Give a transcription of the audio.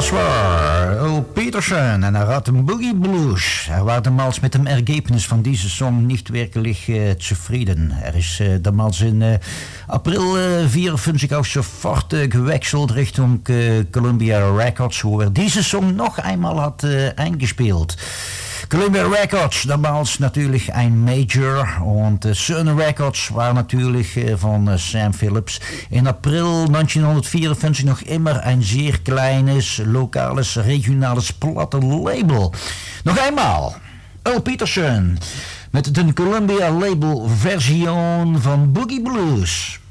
Dat is waar. Earl Peterson en hij had een Boogie Blues. Er war damals mit dem Ergebnis von diesem Song nicht wirklich zufrieden. Er ist damals in April 54 auch sofort gewechselt Richtung Columbia Records, wo er diesen Song noch einmal hat eingespielt. Columbia Records, damals natürlich ein Major und Sun Records war natürlich von Sam Phillips. In April 1954 noch immer ein sehr kleines, lokales, regionales Plattenlabel. Noch einmal, Earl Peterson met de Columbia Label version van Boogie Blues.